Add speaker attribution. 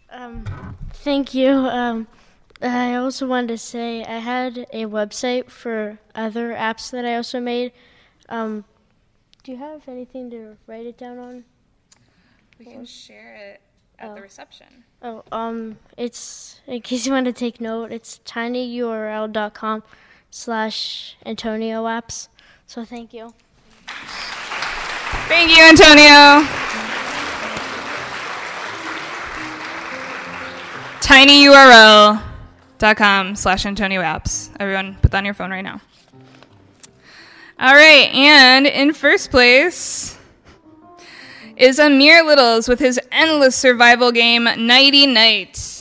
Speaker 1: Thank you. I also wanted to say I had a website for other apps that I also made. Do you have anything to write it down on?
Speaker 2: We can share it at the reception.
Speaker 1: It's, in case you want to take note, it's tinyurl.com/Antonio apps. So thank you.
Speaker 2: Thank you, Antonio. tinyurl.com/Antonio apps. Everyone, put that on your phone right now. All right, and in first place is Amir Littles with his endless survival game, Nighty Night.